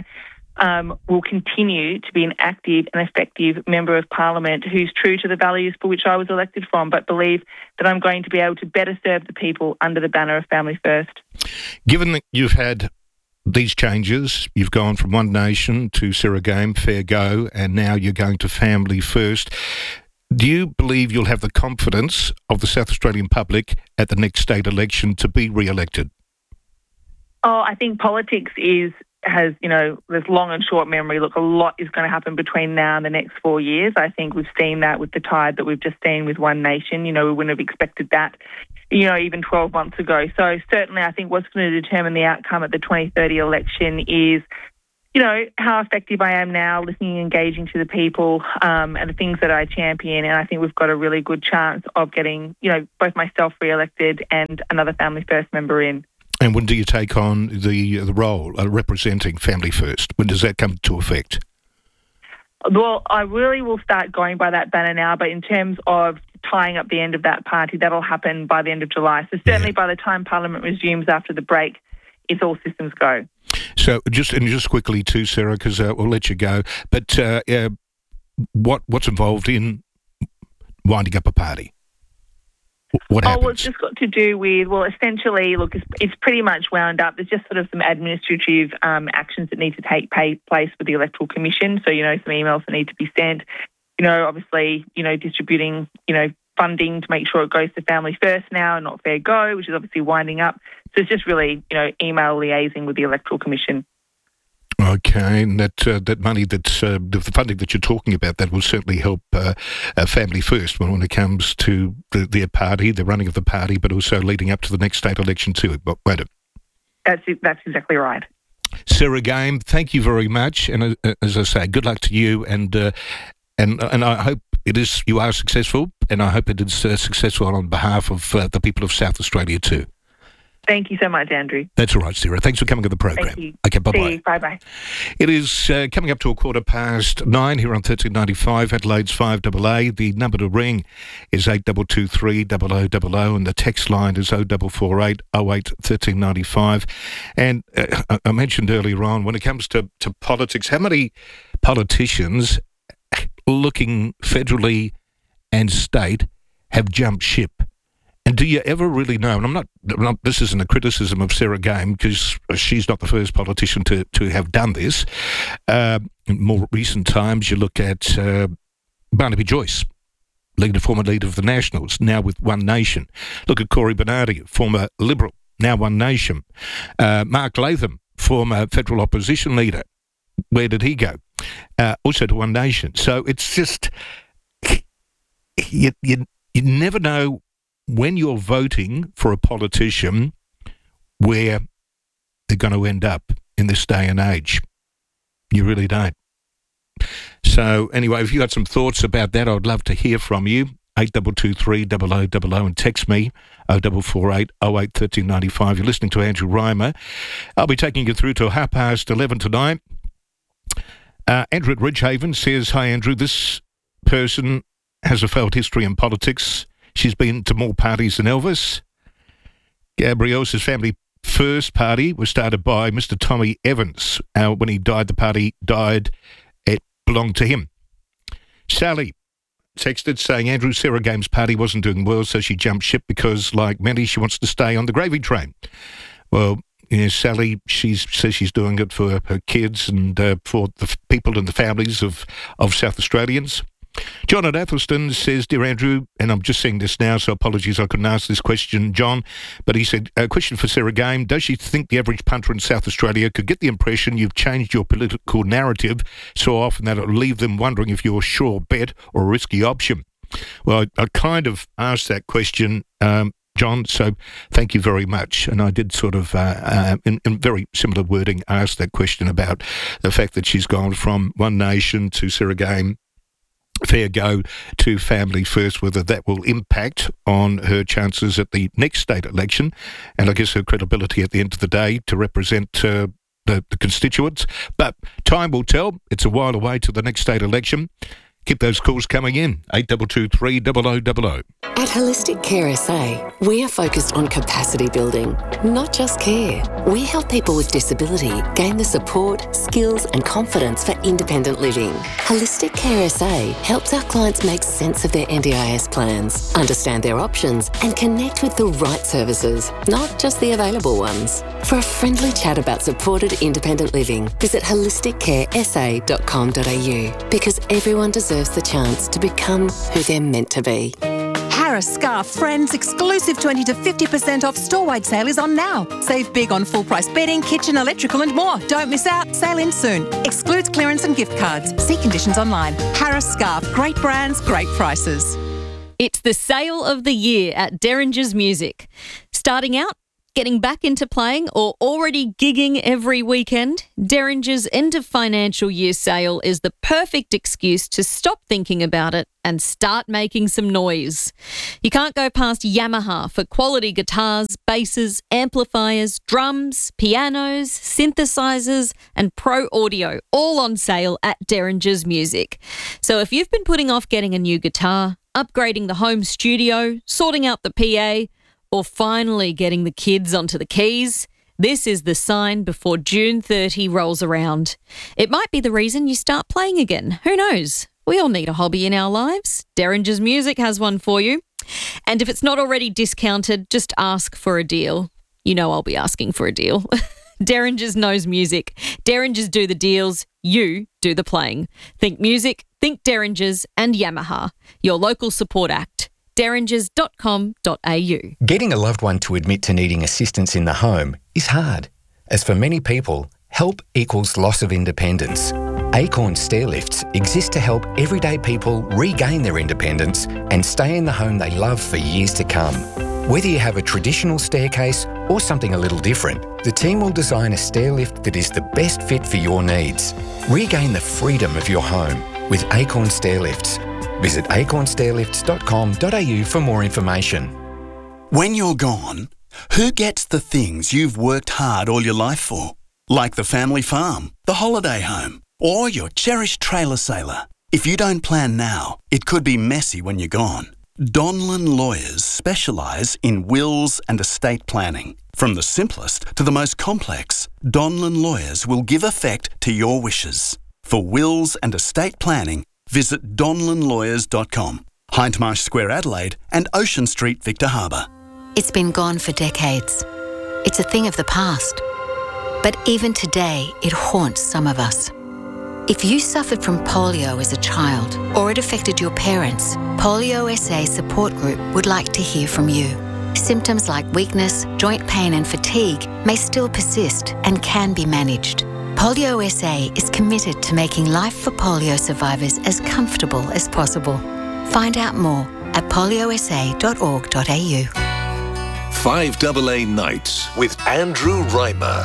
um, will continue to be an active and effective Member of Parliament who's true to the values for which I was elected from, but believe that I'm going to be able to better serve the people under the banner of Family First.
Given that you've had these changes, you've gone from One Nation to Sarah Game, Fair Go, and now you're going to Family First. Do you believe you'll have the confidence of the South Australian public at the next state election to be re-elected?
Oh, I think politics is has, you know, there's long and short memory. Look, a lot is going to happen between now and the next four years. I think we've seen that with the tide that we've just seen with One Nation. You know, we wouldn't have expected that, you know, even twelve months ago. So certainly I think what's going to determine the outcome at the twenty thirty election is, you know, how effective I am now, listening and engaging to the people um, and the things that I champion. And I think we've got a really good chance of getting, you know, both myself re-elected and another Family First member in.
And when do you take on the the role uh, representing Family First? When does that come to effect?
Well, I really will start going by that banner now, but in terms of tying up the end of that party, that'll happen by the end of July. So certainly yeah. by the time Parliament resumes after the break, it's all systems go.
So just and just quickly too, Sarah, because uh, we'll let you go, but uh, uh, what what's involved in winding up a party? What happens?
Oh, well, it's just got to do with, well, essentially, look, it's, it's pretty much wound up. There's just sort of some administrative um, actions that need to take pay, place with the Electoral Commission. So, you know, some emails that need to be sent. You know, obviously, you know, distributing, you know, funding to make sure it goes to Family First now and not Fair Go, which is obviously winding up. So it's just really, you know, email liaising with the Electoral Commission.
Okay, and that uh, that money, that's uh, the funding that you're talking about, that will certainly help uh, uh, Family First when, when it comes to the, their party, the running of the party, but also leading up to the next state election too. But wait a
That's it, that's exactly right.
Sarah Game, thank you very much, and uh, as I say, good luck to you, and uh, and and I hope it is you are successful, and I hope it is uh, successful on behalf of uh, the people of South Australia too.
Thank you so much, Andrew.
That's all right, Sarah. Thanks for coming on the program.
Thank you.
Okay, bye-bye.
See you. Bye-bye.
It is uh, coming up to a quarter past nine here on thirteen ninety-five, Adelaide's five A A. The number to ring is eight two two three zero zero zero zero, and the text line is oh four four eight oh eight one three nine five. And uh, I mentioned earlier on, when it comes to, to politics, how many politicians looking federally and state have jumped ship? And do you ever really know, and I'm not, I'm not this isn't a criticism of Sarah Game, because she's not the first politician to, to have done this. Uh, in more recent times, you look at uh, Barnaby Joyce, leader, former leader of the Nationals, now with One Nation. Look at Cory Bernardi, former Liberal, now One Nation. Uh, Mark Latham, former federal opposition leader. Where did he go? Uh, also to One Nation. So it's just, you, you, you never know when you're voting for a politician where they're going to end up in this day and age. You really don't. So anyway, if you got some thoughts about that, I'd love to hear from you. eight two two three zero zero zero zero and text me oh four four eight oh eight one three nine five. You're listening to Andrew Reimer. I'll be taking you through to half past eleven tonight. Uh, Andrew at Ridgehaven says, hi Andrew, this person has a failed history in politics. She's been to more parties than Elvis. Gabrielle's Family First party was started by Mister Tommy Evans. Uh, when he died, the party died. It belonged to him. Sally texted saying Andrew, Sarah Game's party wasn't doing well, so she jumped ship because, like many, she wants to stay on the gravy train. Well, you know, Sally, she says she's doing it for her kids and uh, for the f- people and the families of, of South Australians. John at Athelston says, Dear Andrew, and I'm just seeing this now, so apologies I couldn't ask this question, John, but he said, a question for Sarah Game, does she think the average punter in South Australia could get the impression you've changed your political narrative so often that it'll leave them wondering if you're a sure bet or a risky option? Well, I, I kind of asked that question, um, John, so thank you very much. And I did sort of, uh, uh, in, in very similar wording, ask that question about the fact that she's gone from One Nation to Sarah Game, Fair Go to Family First, whether that will impact on her chances at the next state election, and I guess her credibility at the end of the day to represent uh, the, the constituents. But time will tell. It's a while away to the next state election. Keep those calls coming in. eight two two three zero zero zero zero.
At Holistic Care S A, we are focused on capacity building, not just care. We help people with disability gain the support, skills and confidence for independent living. Holistic Care S A helps our clients make sense of their N D I S plans, understand their options and connect with the right services, not just the available ones. For a friendly chat about supported independent living, visit holistic care s a dot com dot a u because everyone deserves the chance to become who they're meant to be.
Harris Scarf Friends exclusive twenty to fifty percent off store-wide sale is on now. Save big on full-price bedding, kitchen, electrical and more. Don't miss out. Sale in soon. Excludes clearance and gift cards. See conditions online. Harris Scarf. Great brands, great prices.
It's the sale of the year at Derringer's Music. Starting out, getting back into playing or already gigging every weekend, Derringer's end of financial year sale is the perfect excuse to stop thinking about it and start making some noise. You can't go past Yamaha for quality guitars, basses, amplifiers, drums, pianos, synthesizers and pro audio, all on sale at Derringer's Music. So if you've been putting off getting a new guitar, upgrading the home studio, sorting out the P A, or finally getting the kids onto the keys, this is the sign before June thirtieth rolls around. It might be the reason you start playing again. Who knows? We all need a hobby in our lives. Derringer's Music has one for you. And if it's not already discounted, just ask for a deal. You know I'll be asking for a deal. Derringer's knows music. Derringer's do the deals. You do the playing. Think music, think Derringer's and Yamaha. Your local support act. derringers dot com dot a u.
Getting a loved one to admit to needing assistance in the home is hard, as for many people, help equals loss of independence. Acorn Stairlifts exist to help everyday people regain their independence and stay in the home they love for years to come. Whether you have a traditional staircase or something a little different, the team will design a stairlift that is the best fit for your needs. Regain the freedom of your home with Acorn Stairlifts. Visit acorn stairlifts dot com dot a u for more information.
When you're gone, who gets the things you've worked hard all your life for? Like the family farm, the holiday home, or your cherished trailer sailor. If you don't plan now, it could be messy when you're gone. Donlan Lawyers specialise in wills and estate planning. From the simplest to the most complex, Donlan Lawyers will give effect to your wishes. For wills and estate planning, visit donlan lawyers dot com, Hindmarsh Square, Adelaide and Ocean Street, Victor Harbour.
It's been gone for decades. It's a thing of the past. But even today, it haunts some of us. If you suffered from polio as a child or it affected your parents, Polio S A Support Group would like to hear from you. Symptoms like weakness, joint pain and fatigue may still persist and can be managed. Polio S A is committed to making life for polio survivors as comfortable as possible. Find out more at polio s a dot org dot a u.
five A A Nights with Andrew Reimer.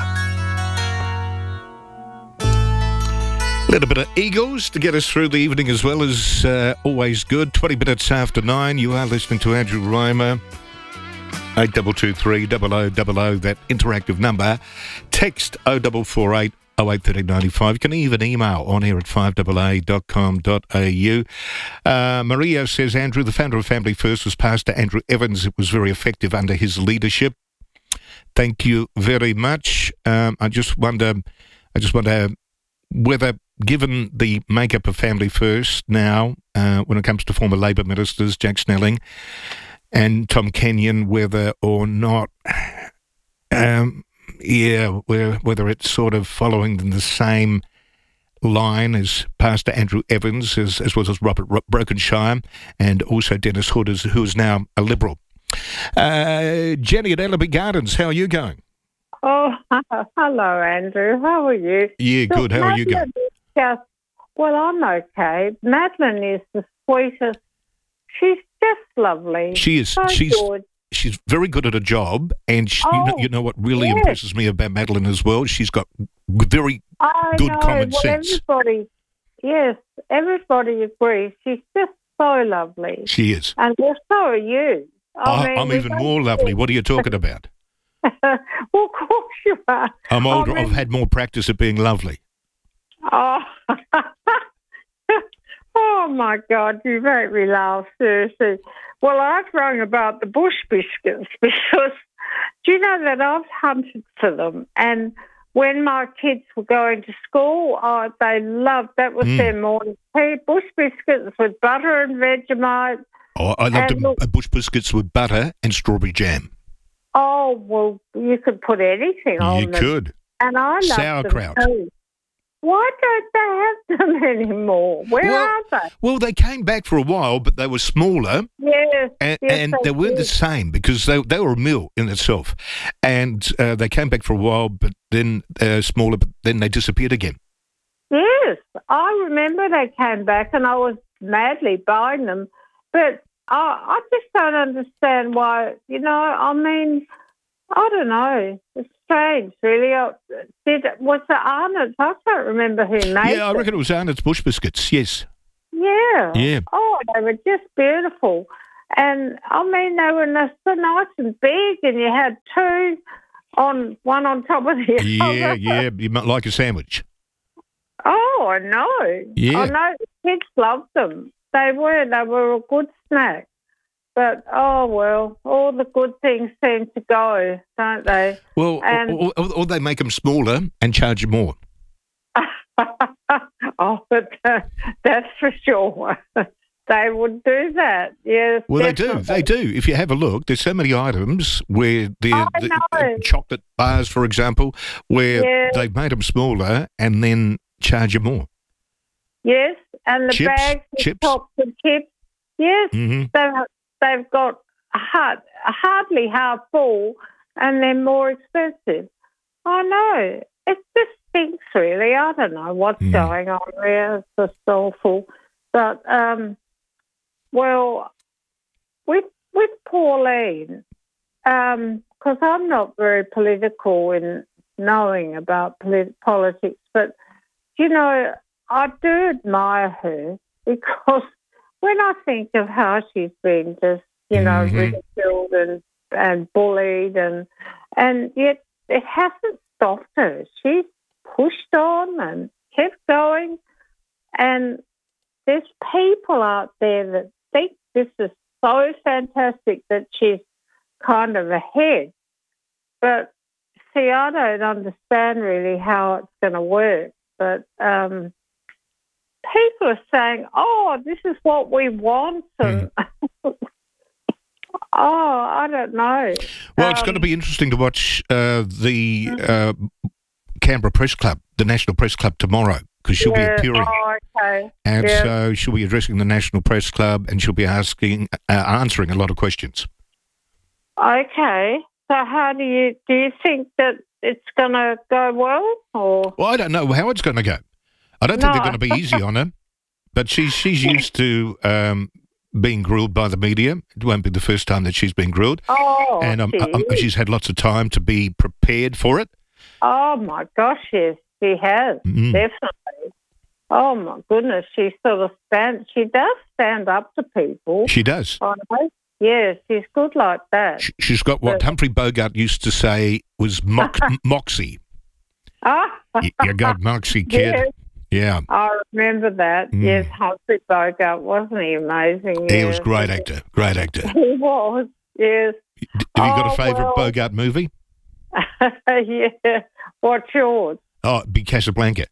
A little bit of Eagles to get us through the evening as well as uh, always good. twenty minutes after nine, you are listening to Andrew Reimer. eight two two three zero zero zero zero, that interactive number. Text oh four four eight oh eight three oh nine five. You can even email on air at five A A dot com dot a u. Uh, Maria says, Andrew, the founder of Family First was Pastor Andrew Evans. It was very effective under his leadership. Thank you very much. Um, I just wonder, I just wonder whether, given the makeup of Family First now, uh, when it comes to former Labor ministers, Jack Snelling and Tom Kenyon, whether or not, um, yeah, whether it's sort of following the same line as Pastor Andrew Evans, as, as well as Robert Brokenshire, and also Dennis Hood, who is now a Liberal. Uh, Jenny at Ellaby Gardens, how are you going?
Oh, hello, Andrew. How are you?
Yeah, good. How are you going?
Just, well, I'm okay. Madeline is the sweetest. She's just lovely.
She is.
So
she's
good.
she's very good at her job, and she,
Oh,
you, know, you know what really
yes.
impresses me about Madeline as well? She's got very
I
good
know.
common
well,
sense.
Everybody, yes, everybody agrees. She's just so lovely.
She is.
And well, so are you. I
I,
mean,
I'm
we
even
don't
more lovely. What are you talking about?
well, of course you are.
I'm older.
I mean,
I've had more practice at being lovely.
Oh, Oh, my God, you make me laugh, seriously. Well, I've rung about the bush biscuits because, do you know that I've hunted for them? And when my kids were going to school, oh, they loved, that was
Mm.
their morning tea, bush biscuits with butter and Vegemite.
Oh, I loved
And
a,
look-
a bush biscuits with butter and strawberry jam.
Oh, well, you could put anything on
You
them.
could.
And I love
Sauerkraut.
them too. Why don't they have them anymore? Where
Well-
are they?
Well, they came back for a while, but they were smaller.
Yes,
And,
yes,
and they weren't the
did.
same because they they were a meal in itself, and uh, they came back for a while, but then uh, smaller, but then they disappeared again.
Yes, I remember they came back and I was madly buying them. But I, I just don't understand why, you know, I mean, I don't know. It's strange, really. I, did, was it Arnott's? I can't remember who made
Yeah, I
it.
reckon it was Arnott's bush biscuits. Yes.
Yeah.
Yeah.
Oh, they were just beautiful. And, I mean, they were n- so nice and big and you had two on one on top of the
Yeah,
other.
yeah. You might like a sandwich.
Oh, I know.
Yeah.
I know. The kids loved them. They were. They were a good snack. But, oh, well, all the good things seem to go, don't they?
Well,
And-
or, or, or they make them smaller and charge you more.
Oh, but uh, that's for sure. They would do that, yes.
Well, they do.
definitely.
They do. If you have a look, there's so many items where the,
I
the
know.
uh, chocolate bars, for example, where
Yeah.
they've made them smaller and then charge you more.
Yes, and the
Chips,
bags with
chips.
tops and chips. Yes,
Mhm.
they've, they've got hard, hardly half full and they're more expensive. I know. It just stinks, really. I don't know what's
Mm.
going on there. It's just awful. But, um, well, with, with Pauline, because I'm not very political in knowing about polit- politics, but, you know, I do admire her because when I think of how she's been just, you know,
Mhm.
ridiculed and, and bullied and and yet it hasn't stopped her. She's pushed on and kept going. And there's people out there that think this is so fantastic that she's kind of ahead. But see, I don't understand really how it's going to work. But um, people are saying, oh, this is what we want. And oh, I don't know.
Well, it's
Um,
going to be interesting to watch uh, the uh, Canberra Press Club, the National Press Club tomorrow, because she'll
yeah,
be appearing.
Oh, okay.
And
yeah.
so she'll be addressing the National Press Club and she'll be asking, uh, answering a lot of questions.
Okay. So how do you, do you think that it's going to go well? Or
Well, I don't know how it's going to go. I don't think they're
No.
going to be easy on her, but she's she's used to um, being grilled by the media. It won't be the first time that she's been grilled,
Oh,
and um,
she
um,
is.
she's had lots of time to be prepared for it.
Oh, my gosh, yes, she has,
Mm.
definitely. Oh, my goodness, she sort of stands, she does stand up to people.
She does.
I know. Yeah, she's good like that.
She's got what
But-
Humphrey Bogart used to say was mock, moxie.
Ah,
You, you got moxie, kid.
Yes,
Yeah,
I remember that.
Mm.
Yes, Humphrey Bogart, wasn't he amazing?
he was
Yes.
a great actor. Great actor.
He was, yes.
Have you got
Oh,
a favourite
well.
Bogart movie?
Yeah. What's yours?
Oh, it'd be Casablanca.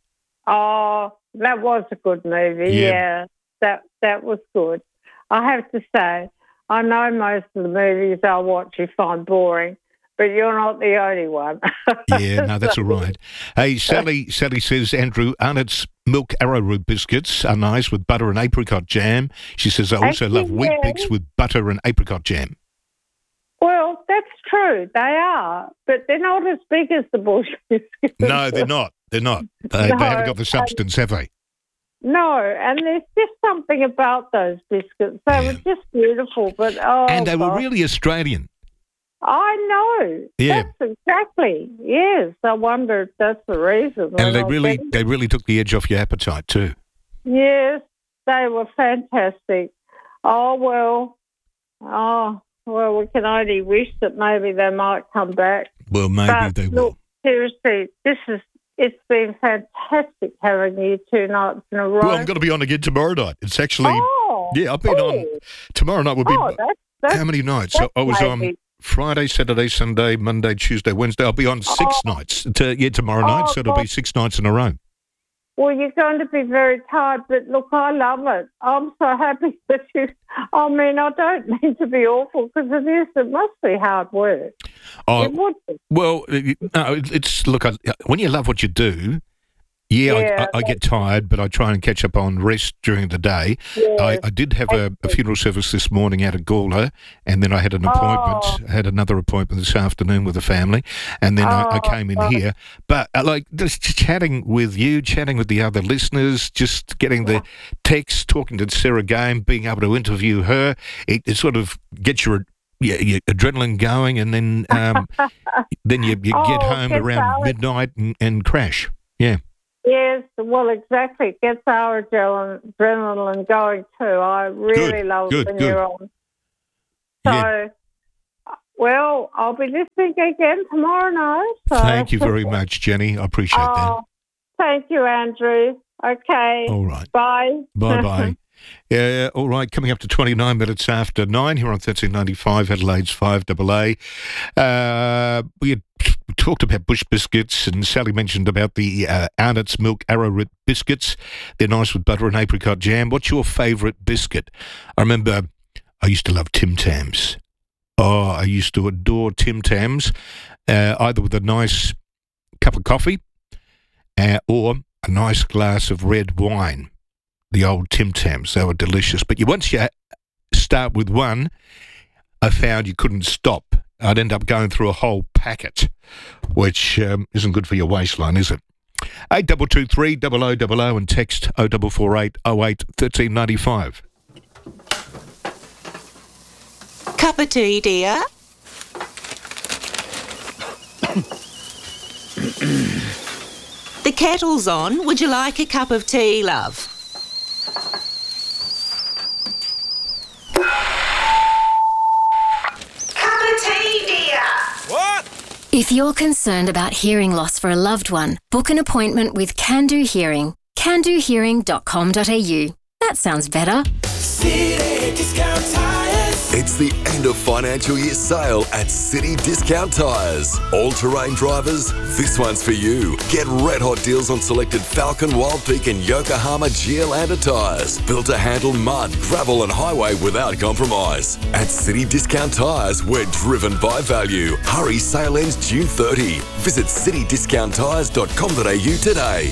Oh, that was a good movie.
Yeah.
Yeah, that that was good. I have to say, I know most of the movies I watch you find boring, but you're not the only one.
Yeah, no, that's all right. Hey, Sally Sally says, Andrew, Arnott's milk arrowroot biscuits are nice with butter and apricot jam. She says, I also
Actually,
love wheat
yeah.
bix with butter and apricot jam.
Well, that's true. They are, but they're not as big as the bush biscuits.
No, they're not. They're not. They,
No,
they haven't got the
um,
substance, have they?
No, and there's just something about those biscuits. They were just beautiful, but oh,
And they were
gosh.
really Australian.
I know.
Yeah.
That's exactly. Yes. I wonder if that's the reason.
And
They're
they
not
really
big.
they really took the edge off your appetite too.
Yes, they were fantastic. Oh, well. Oh, well, we can only wish that maybe they might come back.
Well, maybe
But
they will.
look, seriously, this is it's been fantastic having you two nights in a row.
Well, I'm going to be on again tomorrow night. It's actually,
Oh,
yeah, I've been
oh.
on, tomorrow night will be,
Oh, that's, that's,
how many nights? So
that's
I was on
maybe-
Friday, Saturday, Sunday, Monday, Tuesday, Wednesday. I'll be on six
Oh.
nights, to, yeah, tomorrow night,
Oh,
so it'll be
God.
six nights in a row.
Well, you're going to be very tired, but look, I love it. I'm so happy that you. I mean, I don't mean to be awful because it is. It must be hard work.
Oh,
It would be.
well, it- no, it- it's, look, I, when you love what you do, yeah,
Yeah,
I, I, I get tired, but I try and catch up on rest during the day.
Yes,
I, I did have a, a funeral service this morning out at Gawler, and then I had an appointment,
Oh.
I had another appointment this afternoon with the family, and then I, I
Oh,
came in
right.
here. But uh, like just chatting with you, chatting with the other listeners, just getting the texts, talking to Sarah Game, being able to interview her, it, it sort of gets your yeah, your adrenaline going, and then um, then you, you
Oh,
get home
gets
around
our-
midnight and, and crash. Yeah.
Yes, well, exactly. It gets our adrenaline, adrenaline going too. I really
Good,
love
good,
when
good.
you're on. So,
Yeah.
well, I'll be listening again tomorrow night. So.
Thank you very much, Jenny. I appreciate that.
Oh, thank you, Andrew. Okay.
All right.
Bye.
Bye bye. Yeah, all right. Coming up to twenty-nine minutes after nine here on thirteen ninety-five, Adelaide's five A A. Uh, we had talked about bush biscuits, and Sally mentioned about the uh, Arnott's Milk Arrowroot biscuits. They're nice with butter and apricot jam. What's your favourite biscuit? I remember I used to love Tim Tams. Oh, I used to adore Tim Tams, uh, either with a nice cup of coffee uh, or a nice glass of red wine. The old Tim Tams, they were delicious. But you once you start with one, I found you couldn't stop. I'd end up going through a whole packet, which um, isn't good for your waistline, is it? eight two two three, double oh double oh and text oh four four eight oh eight thirteen ninety-five.
Cup of tea, dear? The kettle's on. Would you like a cup of tea, love? Cup of tea, dear.
What?
If you're concerned about hearing loss for a loved one, book an appointment with Can Do Hearing. can do hearing dot com dot a u. That sounds better.
City Discount Tires.
It's the end of financial year sale at City Discount Tires. All-terrain drivers, this one's for you. Get red-hot deals on selected Falcon, Wild Peak and Yokohama Geolandar tyres. Built to handle mud, gravel and highway without compromise. At City Discount Tires, we're driven by value. Hurry, sale ends June thirtieth. Visit city discount tires dot com dot a u today.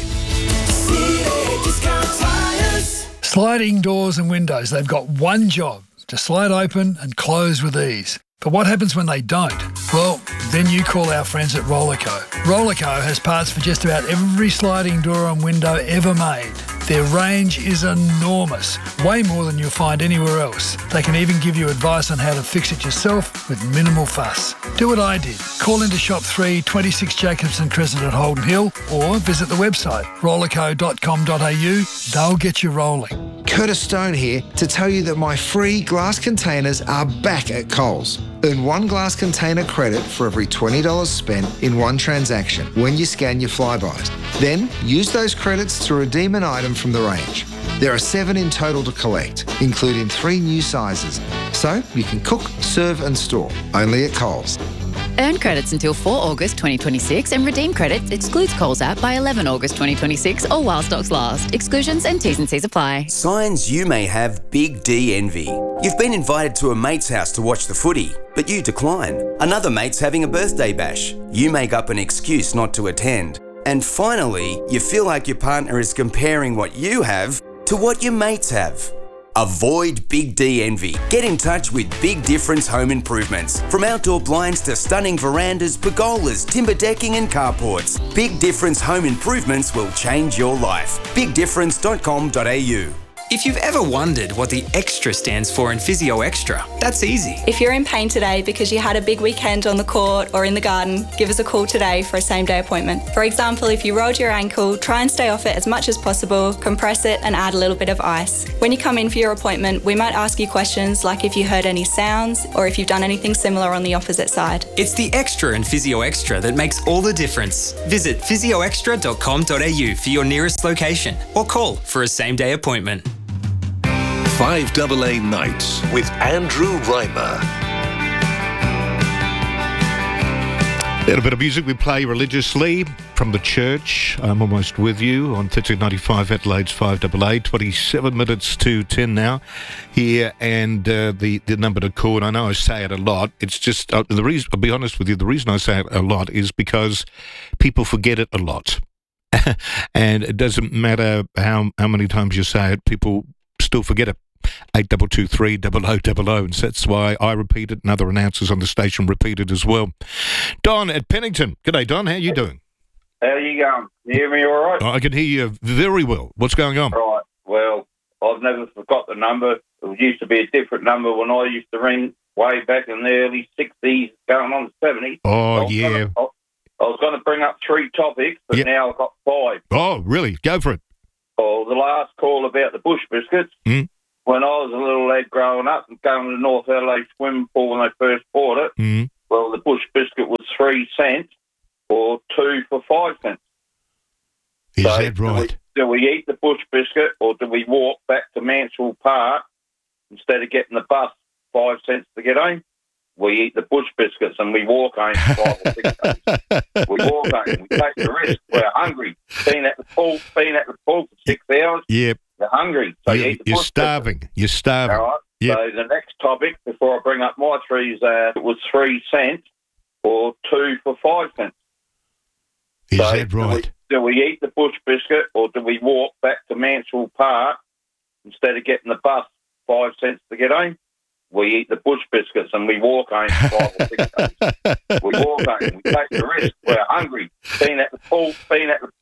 City Discount Tires.
Sliding doors and windows, they've got one job, to slide open and close with ease. But what happens when they don't? Well, then you call our friends at Rollerco. Rollerco has parts for just about every sliding door and window ever made. Their range is enormous, way more than you'll find anywhere else. They can even give you advice on how to fix it yourself with minimal fuss. Do what I did. Call into Shop three, twenty-six Jacobson Crescent at Holden Hill, or visit the website rollerco dot com dot a u. They'll get you rolling.
Curtis Stone here to tell you that my free glass containers are back at Coles. Earn one glass container credit for every twenty dollars spent in one transaction when you scan your Flybys. Then use those credits to redeem an item from the range. There are seven in total to collect, including three new sizes. So you can cook, serve and store, only at Coles.
Earn credits until four August twenty twenty-six and redeem credits excludes Coles app by eleven August twenty twenty-six or while stocks last. Exclusions and T's and C's apply.
Signs you may have big D envy. You've been invited to a mate's house to watch the footy, but you decline. Another mate's having a birthday bash. You make up an excuse not to attend. And finally, you feel like your partner is comparing what you have to what your mates have. Avoid Big D envy. Get in touch with Big Difference Home Improvements. From outdoor blinds to stunning verandas, pergolas, timber decking and carports, Big Difference Home Improvements will change your life. big difference dot com dot a u.
If you've ever wondered what the extra stands for in Physio Extra, that's easy.
If you're in pain today because you had a big weekend on the court or in the garden, give us a call today for a same-day appointment. For example, if you rolled your ankle, try and stay off it as much as possible, compress it and add a little bit of ice. When you come in for your appointment, we might ask you questions like if you heard any sounds or if you've done anything similar on the opposite side.
It's the extra in Physio Extra that makes all the difference. Visit physio extra dot com dot a u for your nearest location or call for a same-day appointment.
five double A Nights with Andrew Reimer.
A little bit of music we play religiously from the church. I'm almost with you on thirteen ninety-five Adelaide's five double A. twenty-seven minutes to ten now here, and uh, the, the number to call. And I know I say it a lot. It's just, uh, the reason, I'll be honest with you, the reason I say it a lot is because people forget it a lot. And it doesn't matter how, how many times you say it, people still forget it. eight two two three, double oh double oh, and so that's why I repeat it and other announcers on the station repeat it as well. Don at Pennington. G'day, Don. How are you doing?
How you going? You hear me all right?
Oh, I can hear you very well. What's going on?
Right. Well, I've never forgot the number. It used to be a different number when I used to ring way back in the early sixties, going on the seventies.
Oh, yeah.
Gonna, I, I was going to bring up three topics, but
yep.
now I've got five.
Oh, really? Go for it.
Oh, the last call about the bush biscuits.
Mm.
When I was a little lad growing up and going to the North Adelaide swimming pool when they first bought it,
mm.
well, the bush biscuit was three cents or two for five cents.
Is
so
that right?
Do we, do we eat the bush biscuit or do we walk back to Mansell Park instead of getting the bus five cents to get home? We eat the bush biscuits and we walk home five or six days. We walk home. We take the risk. We're hungry. Being at the pool, being at the pool for six hours.
Yep.
You're hungry, so you
you're,
eat the
You're
bush
starving.
biscuits.
You're starving.
All right.
Yep.
So the next topic, before I bring up my threes, uh, it was three cents or two for five cents.
Is
so
that right?
Do we, do we eat the bush biscuit or do we walk back to Mansell Park instead of getting the bus five cents to get home? We eat the bush biscuits and we walk home five or six days. We walk home. We take the risk. We're hungry. Being at the pool, being at the